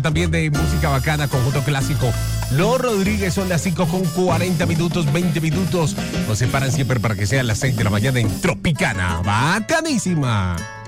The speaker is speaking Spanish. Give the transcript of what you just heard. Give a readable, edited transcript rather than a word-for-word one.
También de música bacana, conjunto clásico. Los Rodríguez son las 5:40, 20 minutos. Nos separan siempre para que sean las 6 de la mañana en Tropicana. Bacanísima.